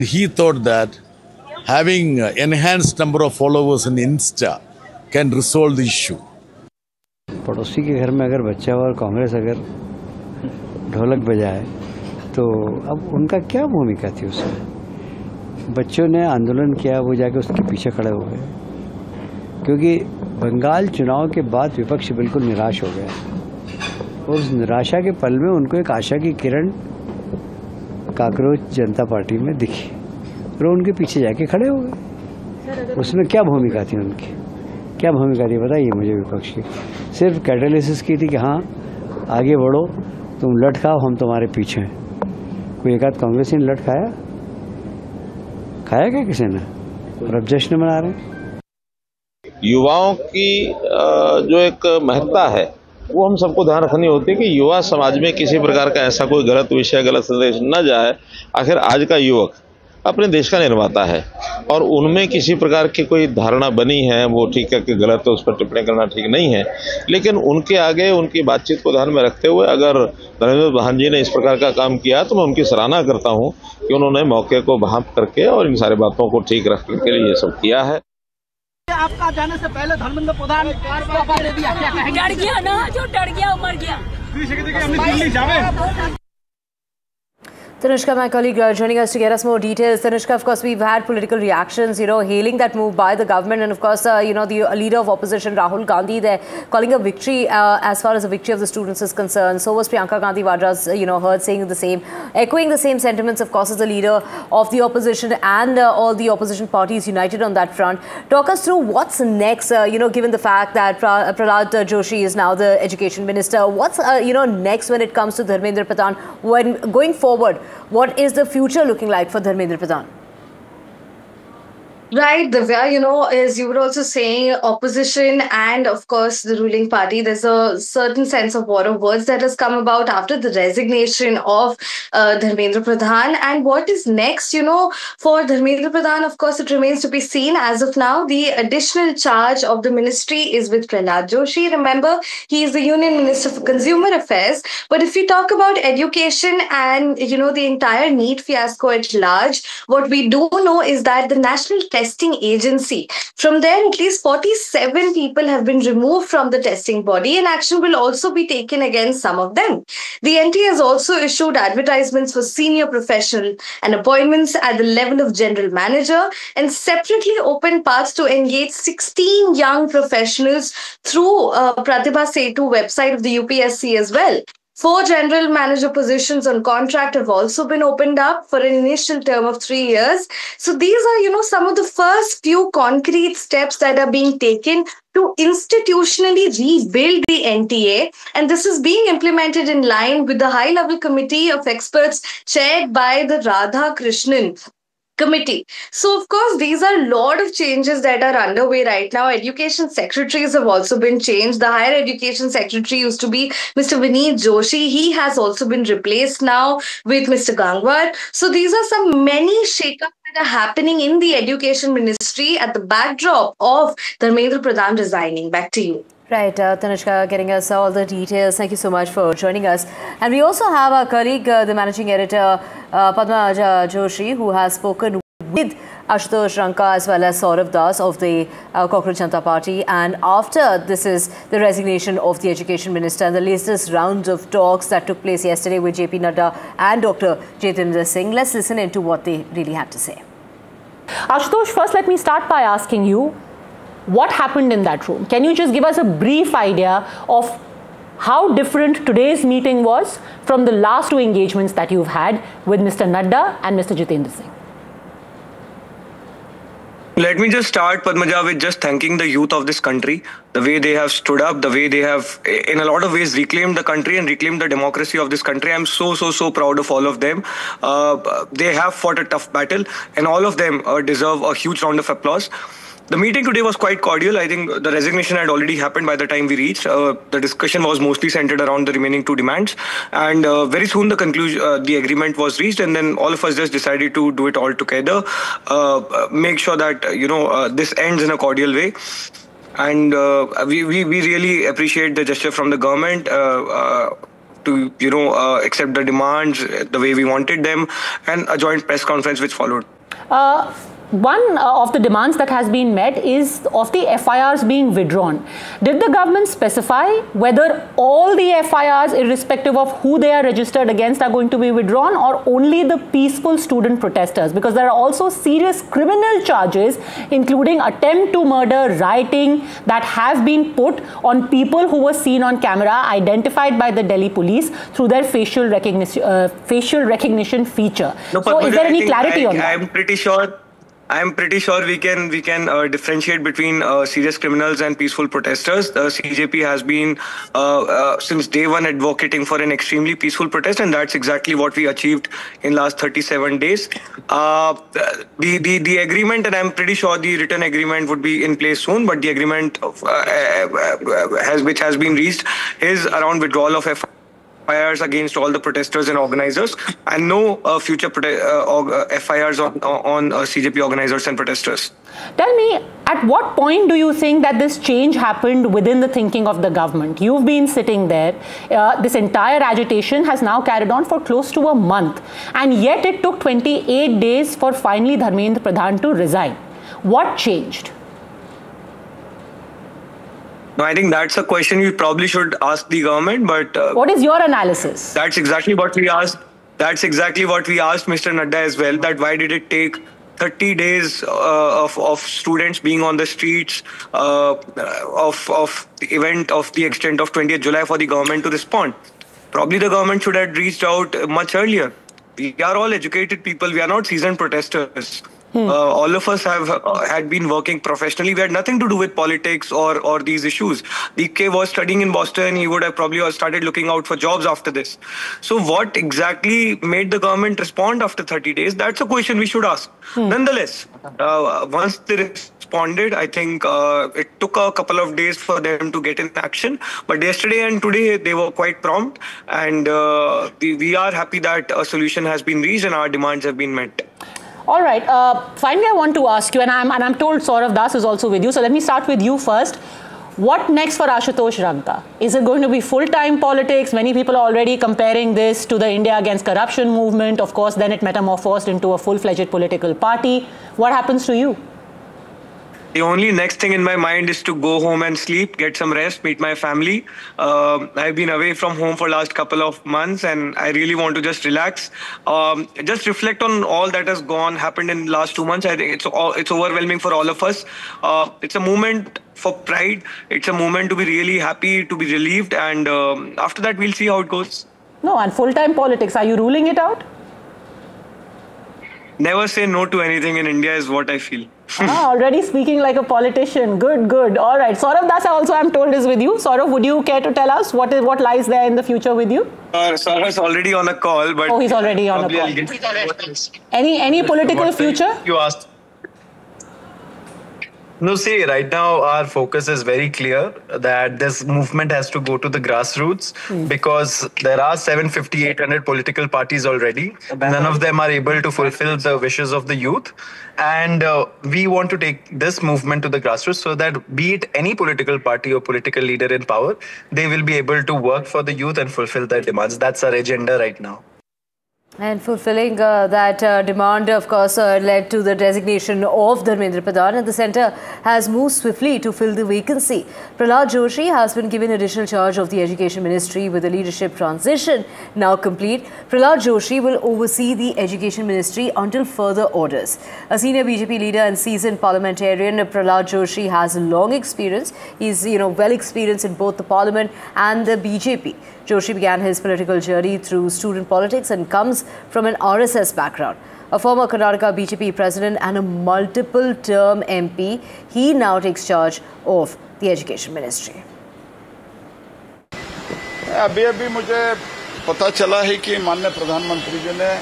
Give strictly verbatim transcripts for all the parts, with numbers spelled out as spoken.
He thought that having uh, enhanced number of followers in Insta can resolve the issue. पड़ोसी के घर में अगर बच्चा और कांग्रेस अगर ढोलक बजाए तो अब उनका क्या भूमिका थी उसमें? बच्चों ने आंदोलन किया, वो जाके उसके पीछे खड़े हो गए, क्योंकि बंगाल चुनाव के बाद विपक्ष बिल्कुल निराश हो गया और उस निराशा के पल में उनको एक आशा की किरण कांग्रेस जनता पार्टी में दिखी और उनके पीछे जाके खड़े हो गए। उसमें क्या भूमिका थी उनकी? क्या भूमिका थी बताइए मुझे विपक्ष की? सिर्फ कैटालिसिस की थी कि हाँ आगे बढ़ो, तुम लट खाओ, हम तुम्हारे पीछे हैं। कोई एक आध कांग्रेसी ने लट खाया? खाया क्या किसी ने? और अब जश्न मना रहे हैं। युवाओं की जो एक महत्ता है वो हम सबको ध्यान रखनी होती है कि युवा समाज में किसी प्रकार का ऐसा कोई गलत विषय, गलत संदेश न जाए। आखिर आज का युवक अपने देश का निर्माता है और उनमें किसी प्रकार की कोई धारणा बनी है, वो ठीक है कि गलत है, उस पर टिप्पणी करना ठीक नहीं है, लेकिन उनके आगे उनकी बातचीत को ध्यान में रखते हुए अगर धर्मेंद्र प्रधान जी ने इस प्रकार का काम किया तो मैं उनकी सराहना करता हूँ कि उन्होंने मौके को भांप करके और इन सारी बातों को ठीक रखने के लिए ये सब किया है। आपका जाने से पहले धर्मेंद्र प्रधान दे दिया, डर गया ना, जो डर गया मर गया। Tanushka, my colleague, uh, joining us to get us more details. Tanushka, of course, we've had political reactions, you know, hailing that move by the government. And of course, uh, you know, the leader of opposition, Rahul Gandhi, they're calling a victory uh, as far as the victory of the students is concerned. So was Priyanka Gandhi Vadra's, uh, you know, heard saying the same, echoing the same sentiments, of course, as the leader of the opposition and uh, all the opposition parties united on that front. Talk us through what's next, uh, you know, given the fact that pra Prahlad Joshi is now the education minister. What's, uh, you know, next when it comes to Dharmendra Pradhan when going forward? What is the future looking like for Dharmendra Pradhan? Right, Divya, you know, as you were also saying, opposition and, of course, the ruling party, there's a certain sense of war of words that has come about after the resignation of uh, Dharmendra Pradhan. And what is next, you know, for Dharmendra Pradhan, of course, it remains to be seen. As of now, the additional charge of the ministry is with Prahlad Joshi. Remember, he is the Union Minister for Consumer Affairs. But if we talk about education and, you know, the entire NEET fiasco at large, what we do know is that the National Testing Agency, from there at least forty-seven people have been removed from the testing body and action will also be taken against some of them. The N T A has also issued advertisements for senior professional and appointments at the level of general manager and separately opened paths to engage sixteen young professionals through uh, Pratibha Setu website of the U P S C as well. Four general manager positions on contract have also been opened up for an initial term of three years. So these are, you know, some of the first few concrete steps that are being taken to institutionally rebuild the N T A. And this is being implemented in line with the high-level committee of experts chaired by the Radha Krishnan committee. So, of course, these are a lot of changes that are underway right now. Education secretaries have also been changed. The higher education secretary used to be Mister Vineet Joshi. He has also been replaced now with Mister Gangwar. So, these are some many shakeups that are happening in the education ministry at the backdrop of Dharmendra Pradhan resigning. Back to you. Right, uh, Tanushka, getting us all the details. Thank you so much for joining us. And we also have our colleague, uh, the managing editor, uh, Padma Joshi, who has spoken with Ashutosh Ranka as well as Saurav Das of the uh, Cockroach Janata Party. And after this is the resignation of the education minister and the latest round of talks that took place yesterday with J P Nadda and Doctor Jitendra Singh. Let's listen into what they really had to say. Ashutosh, first let me start by asking you, what happened in that room? Can you just give us a brief idea of how different today's meeting was from the last two engagements that you've had with Mister Nadda and Mister Jitendra Singh? Let me just start, Padmaja, with just thanking the youth of this country, the way they have stood up, the way they have, in a lot of ways, reclaimed the country and reclaimed the democracy of this country. I'm so, so, so proud of all of them. Uh, they have fought a tough battle, and all of them uh, deserve a huge round of applause. The meeting today was quite cordial. I think the resignation had already happened by the time we reached. Uh, the discussion was mostly centered around the remaining two demands. And uh, very soon the conclusion, uh, the agreement was reached. And then all of us just decided to do it all together. Uh, make sure that, you know, uh, this ends in a cordial way. And uh, we, we, we really appreciate the gesture from the government. Uh, uh, to you know uh, accept the demands the way we wanted them, and a joint press conference which followed. Uh, One uh, of the demands that has been met is of the F I Rs being withdrawn. Did the government specify whether all the F I Rs, irrespective of who they are registered against, are going to be withdrawn, or only the peaceful student protesters? Because there are also serious criminal charges, including attempt to murder, rioting, that have been put on people who were seen on camera, identified by the Delhi police through their facial recognition, uh, facial recognition feature. No, so is there any clarity I, on that? I'm pretty sure. I'm pretty sure we can we can uh, differentiate between uh, serious criminals and peaceful protesters. The C J P has been uh, uh, since day one advocating for an extremely peaceful protest, and that's exactly what we achieved in last thirty-seven days. Uh, the the the agreement, and I'm pretty sure the written agreement would be in place soon. But the agreement of, uh, has which has been reached is around withdrawal of F I Rs against all the protesters and organizers, and no uh, future prote- uh, F I Rs on, on uh, C J P organizers and protesters. Tell me, at what point do you think that this change happened within the thinking of the government? You've been sitting there. Uh, this entire agitation has now carried on for close to a month, and yet it took twenty-eight days for finally Dharmendra Pradhan to resign. What changed? No, I think that's a question you probably should ask the government. But uh, what is your analysis? That's exactly what we asked. That's exactly what we asked Mister Nadda as well. That why did it take thirty days uh, of of students being on the streets uh, of of the event of the extent of twentieth July for the government to respond? Probably the government should have reached out much earlier. We are all educated people. We are not seasoned protesters. Hmm. Uh, all of us have uh, had been working professionally. We had nothing to do with politics or or these issues. D K was studying in Boston. He would have probably started looking out for jobs after this. So what exactly made the government respond after thirty days? That's a question we should ask. Hmm. Nonetheless, uh, once they responded, I think uh, it took a couple of days for them to get in action. But yesterday and today, they were quite prompt. And uh, we, we are happy that a solution has been reached and our demands have been met. All right. Uh, finally, I want to ask you, and I'm, and I'm told Saurav Das is also with you. So let me start with you first. What next for Ashutosh Ragda? Is it going to be full-time politics? Many people are already comparing this to the India Against Corruption movement. Of course, then it metamorphosed into a full-fledged political party. What happens to you? The only next thing in my mind is to go home and sleep, get some rest, meet my family. Uh, I've been away from home for last couple of months, and I really want to just relax, um, just reflect on all that has gone, happened in the last two months. I think it's all, it's overwhelming for all of us. Uh, it's a moment for pride. It's a moment to be really happy, to be relieved, and um, after that we'll see how it goes. No, and full-time politics, are you ruling it out? Never say no to anything in India is what I feel. Ah, already speaking like a politician. Good, good. All right. Saurav Das also, I'm told, is with you. Saurav, would you care to tell us what is what lies there in the future with you? Uh, Saurav's already on a call, but oh, he's already on a call. Any any political future? You asked. No, see, right now our focus is very clear that this movement has to go to the grassroots mm. because there are seven fifty, eight hundred political parties already. None of them are able to fulfill the wishes of the youth. And uh, we want to take this movement to the grassroots so that be it any political party or political leader in power, they will be able to work for the youth and fulfill their demands. That's our agenda right now. And fulfilling uh, that uh, demand, of course, uh, led to the designation of Dharmendra Pradhan, and the centre has moved swiftly to fill the vacancy. Prahlad Joshi has been given additional charge of the Education Ministry with the leadership transition now complete. Prahlad Joshi will oversee the Education Ministry until further orders. A senior B J P leader and seasoned parliamentarian, Prahlad Joshi has long experience. He's, you know, well experienced in both the Parliament and the B J P. Joshi began his political journey through student politics and comes from an R S S background. A former Karnataka B J P president and a multiple-term M P, he now takes charge of the Education Ministry. अभी अभी मुझे पता चला है कि माननीय प्रधानमंत्री जी ने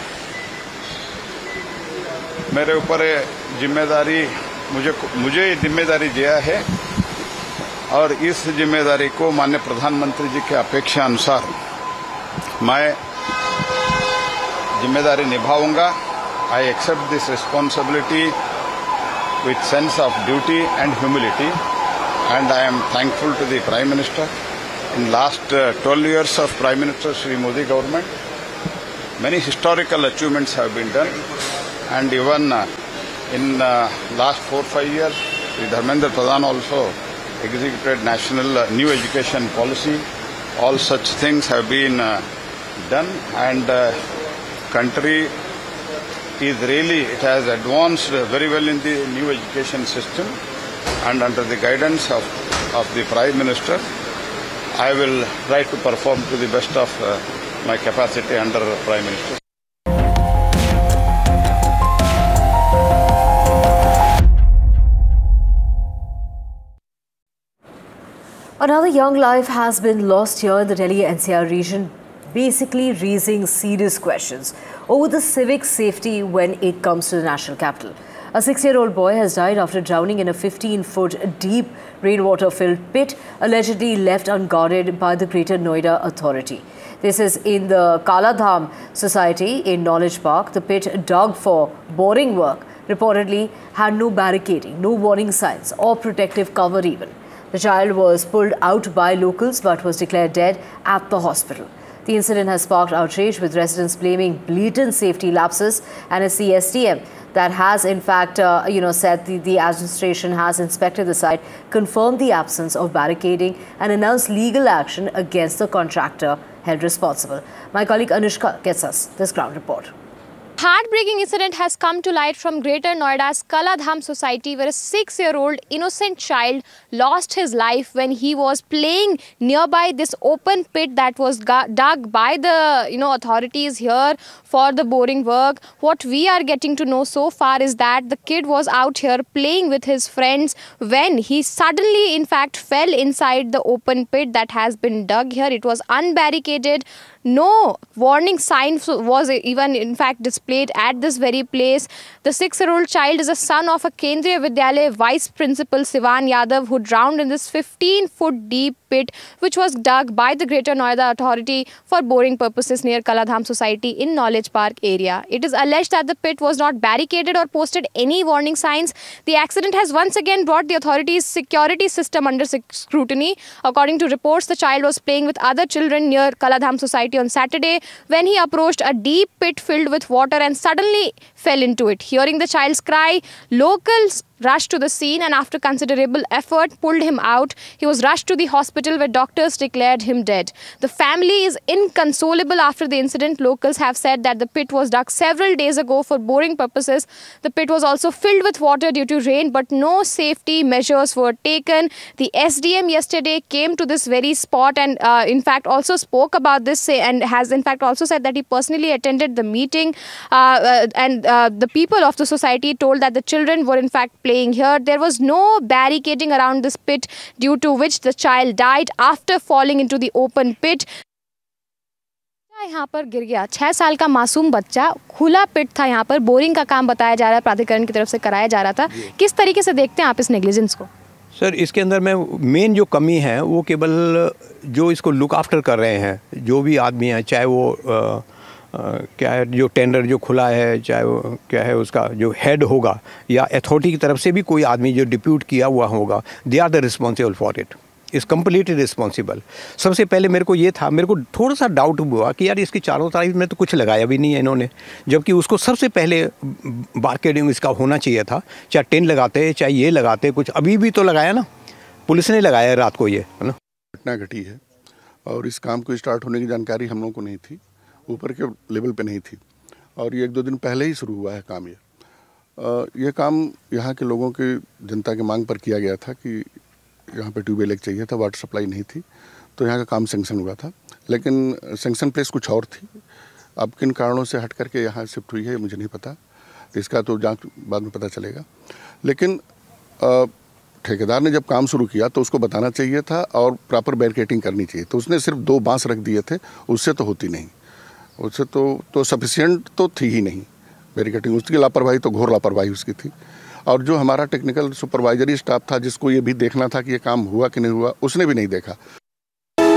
मेरे ऊपर जिम्मेदारी मुझे मुझे जिम्मेदारी दिया है और इस जिम्मेदारी को माननीय प्रधानमंत्री जी के अपेक्षा अनुसार मैं जिम्मेदारी निभाऊंगा. I accept this responsibility with sense of duty and humility, and I am thankful to the Prime Minister in last uh, twelve years of Prime Minister Shri Modi government, many historical achievements have been done, and even uh, in uh, last four five years, Shri Dharmendra Pradhan also executed national uh, new education policy. All such things have been uh, done, and uh, country is really, it has advanced very well in the new education system, and under the guidance of, of the Prime Minister, I will try to perform to the best of uh, my capacity under Prime Minister. Another young life has been lost here in the Delhi N C R region, basically raising serious questions over the civic safety when it comes to the national capital. A six-year-old boy has died after drowning in a fifteen-foot deep rainwater-filled pit, allegedly left unguarded by the Greater Noida Authority. This is in the Kala Dham Society in Knowledge Park. The pit, dug for boring work, reportedly had no barricading, no warning signs or protective cover even. The child was pulled out by locals but was declared dead at the hospital. The incident has sparked outrage, with residents blaming blatant safety lapses, and it's the S D M that has in fact uh, you know said the, the administration has inspected the site, confirmed the absence of barricading and announced legal action against the contractor held responsible. My colleague Anushka gets us this ground report. Heartbreaking incident has come to light from Greater Noida's Kala Dham Society, where a six-year-old innocent child lost his life when he was playing nearby this open pit that was dug by the you know authorities here for the boring work. What we are getting to know so far is that the kid was out here playing with his friends when he suddenly in fact fell inside the open pit that has been dug here. It was unbarricaded. No warning sign was even in fact displayed at this very place. The six-year-old child is a son of a Kendriya Vidyalaya vice principal Sivan Yadav, who drowned in this fifteen-foot deep pit which was dug by the Greater Noida Authority for boring purposes near Kala Dham Society in Knowledge Park area. It is alleged that the pit was not barricaded or posted any warning signs. The accident has once again brought the authorities' security system under scrutiny. According to reports, the child was playing with other children near Kala Dham Society on Saturday when he approached a deep pit filled with water and suddenly fell into it. Hearing the child's cry, locals rushed to the scene and after considerable effort pulled him out. He was rushed to the hospital where doctors declared him dead. The family is inconsolable after the incident. Locals have said that the pit was dug several days ago for boring purposes. The pit was also filled with water due to rain, but no safety measures were taken. The S D M yesterday came to this very spot and uh, in fact also spoke about this and has in fact also said that he personally attended the meeting uh, uh, and uh, the people of the society told that the children were in fact playing here. There was no barricading around this pit, due to which the child died after falling into the open pit. यहाँ पर गिर गया छह साल का मासूम बच्चा, खुला पिट था। यहाँ पर बोरिंग का काम बताया जा रहा है, प्राधिकरण की तरफ से कराया जा रहा था। किस तरीके से देखते हैं आप इस नेग्लिजेंस को? सर, इसके अंदर में मेन जो कमी है वो केवल जो इसको लुक आफ्टर कर रहे हैं, जो भी आदमी हैं, चाहे वो आ, आ, क्या है जो टेंडर जो खुला है, चाहे वो क्या है उसका जो हेड होगा या अथॉरिटी की तरफ से भी कोई आदमी जो डिप्यूट किया हुआ होगा, they are the responsible for it, is completely responsible. सबसे पहले मेरे को ये था, मेरे को थोड़ा सा डाउट हुआ कि यार इसकी चारों तरफ में तो कुछ लगाया भी नहीं है इन्होंने, जबकि उसको सबसे पहले बारकोडिंग इसका होना चाहिए था। चाहे टेंट लगाते, चाहे ये लगाते, कुछ अभी भी तो लगाया ना, पुलिस ने लगाया रात को, ये है ना। घटना घटी है और इस काम को स्टार्ट होने की जानकारी हम लोगों को नहीं थी, ऊपर के लेवल पे नहीं थी, और ये एक दो दिन पहले ही शुरू हुआ है काम। ये आ, ये काम यहाँ के लोगों की, जनता की मांग पर किया गया था कि यहाँ पे ट्यूबवेल एक चाहिए था, वाटर सप्लाई नहीं थी, तो यहाँ का काम सेंक्शन हुआ था, लेकिन सेंक्शन प्लेस कुछ और थी। अब किन कारणों से हट करके यहाँ शिफ्ट हुई है मुझे नहीं पता, इसका तो जांच बाद में पता चलेगा। लेकिन आ, ठेकेदार ने जब काम शुरू किया तो उसको बताना चाहिए था और प्रॉपर बैरिकेडिंग करनी चाहिए, तो उसने सिर्फ दो बांस रख दिए थे, उससे तो होती नहीं, उससे तो तो सफिशिएंट तो थी ही नहीं बैरिकेडिंग। उसकी लापरवाही तो घोर लापरवाही उसकी थी। और जो हमारा टेक्निकल सुपरवाइजरी स्टाफ था, जिसको ये भी देखना था कि ये काम हुआ कि नहीं हुआ, उसने भी नहीं देखा।